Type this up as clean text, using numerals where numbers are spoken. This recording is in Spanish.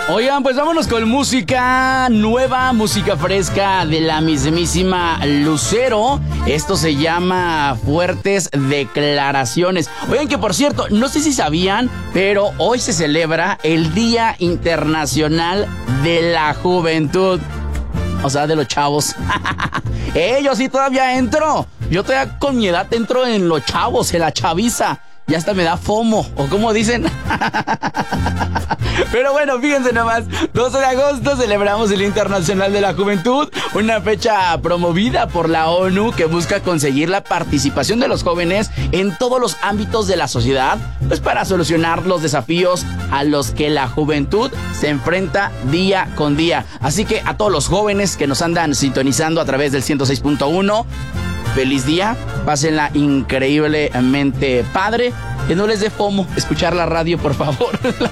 Oigan, pues vámonos con música nueva, música fresca de la mismísima Lucero. Esto se llama Fuertes Declaraciones. Oigan, que por cierto, no sé si sabían, pero hoy se celebra el Día Internacional de la Juventud. O sea, de los chavos. Yo sí todavía entro. Yo todavía con mi edad entro en los chavos, en la chaviza. Ya hasta me da FOMO, o como dicen. Pero bueno, fíjense nomás, 12 de agosto celebramos el Día Internacional de la Juventud, una fecha promovida por la ONU que busca conseguir la participación de los jóvenes en todos los ámbitos de la sociedad, pues para solucionar los desafíos a los que la juventud se enfrenta día con día. Así que a todos los jóvenes que nos andan sintonizando a través del 106.1, feliz día, pásenla increíblemente padre, que no les dé FOMO escuchar la radio, por favor.